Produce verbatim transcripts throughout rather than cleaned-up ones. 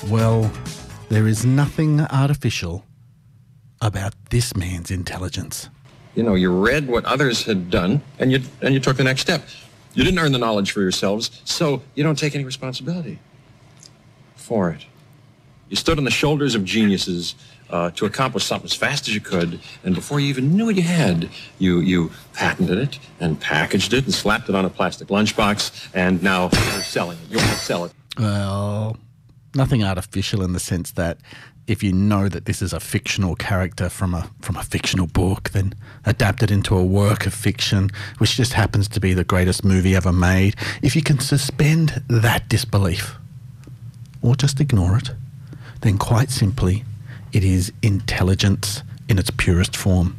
Well, there is nothing artificial about this man's intelligence. You know, you read what others had done, and you and you took the next step. You didn't earn the knowledge for yourselves, so you don't take any responsibility for it. You stood on the shoulders of geniuses uh, to accomplish something as fast as you could, and before you even knew what you had, you you patented it and packaged it and slapped it on a plastic lunchbox, and now you're selling it. You want to sell it. Well, nothing artificial in the sense that if you know that this is a fictional character from a from a fictional book, then adapt it into a work of fiction, which just happens to be the greatest movie ever made. If you can suspend that disbelief, or just ignore it, then quite simply, it is intelligence in its purest form.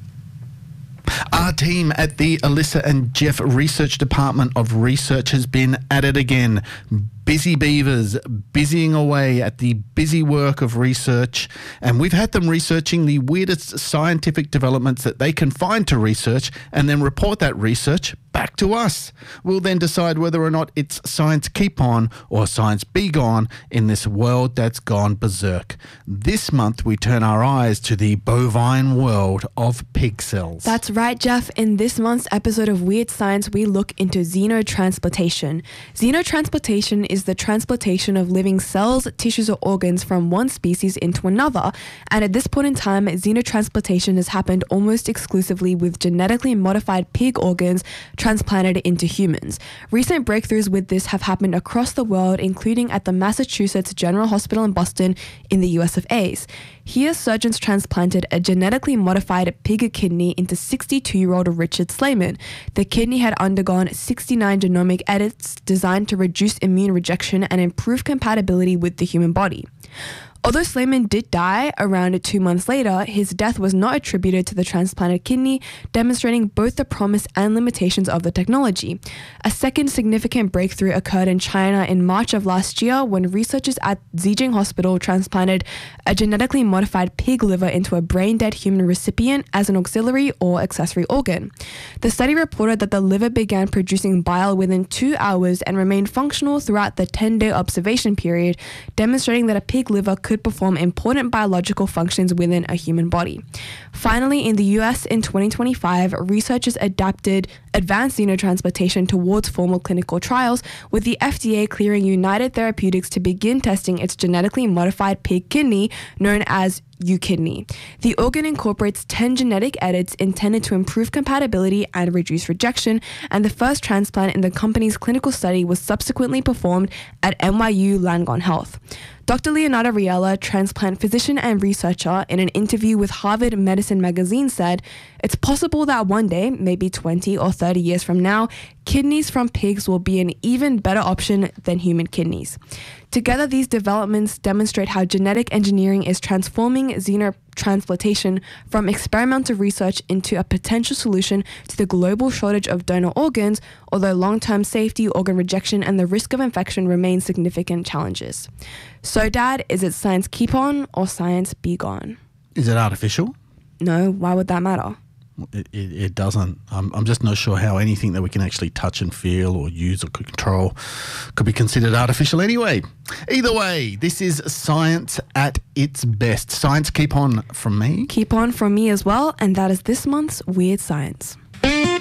Our team at the Alyssa and Jeff Research Department of Research has been at it again. Busy beavers, busying away at the busy work of research, and we've had them researching the weirdest scientific developments that they can find to research and then report that research back to us. We'll then decide whether or not it's science keep on or science be gone in this world that's gone berserk. This month we turn our eyes to the bovine world of pig cells. That's right, Jeff. In this month's episode of Weird Science, we look into xenotransplantation. Xenotransplantation is the transplantation of living cells, tissues, or organs from one species into another. And at this point in time, xenotransplantation has happened almost exclusively with genetically modified pig organs transplanted into humans. Recent breakthroughs with this have happened across the world, including at the Massachusetts General Hospital in Boston in the U S of A. Here, surgeons transplanted a genetically modified pig kidney into sixty-two-year-old Richard Slayman. The kidney had undergone sixty-nine genomic edits designed to reduce immune rejection and improve compatibility with the human body. Although Slayman did die around two months later, his death was not attributed to the transplanted kidney, demonstrating both the promise and limitations of the technology. A second significant breakthrough occurred in China in March of last year when researchers at Zhejiang Hospital transplanted a genetically modified pig liver into a brain-dead human recipient as an auxiliary or accessory organ. The study reported that the liver began producing bile within two hours and remained functional throughout the ten-day observation period, demonstrating that a pig liver could could perform important biological functions within a human body. Finally, in the U S in twenty twenty-five, researchers adapted advanced xenotransplantation towards formal clinical trials, with the F D A clearing United Therapeutics to begin testing its genetically modified pig kidney known as UKidney. The organ incorporates ten genetic edits intended to improve compatibility and reduce rejection, and the first transplant in the company's clinical study was subsequently performed at N Y U Langone Health. Doctor Leonardo Riella, transplant physician and researcher, in an interview with Harvard Medicine magazine said, "It's possible that one day, maybe twenty or thirty years from now, kidneys from pigs will be an even better option than human kidneys." Together, these developments demonstrate how genetic engineering is transforming xenotransplantation from experimental research into a potential solution to the global shortage of donor organs, although long-term safety, organ rejection, and the risk of infection remain significant challenges. So, Dad, is it science keep on or science be gone? Is it artificial? No, why would that matter? It, it, it doesn't. I'm, I'm just not sure how anything that we can actually touch and feel or use or control could be considered artificial anyway. Either way, this is science at its best. Science keep on from me. Keep on from me as well, and that is this month's Weird Science.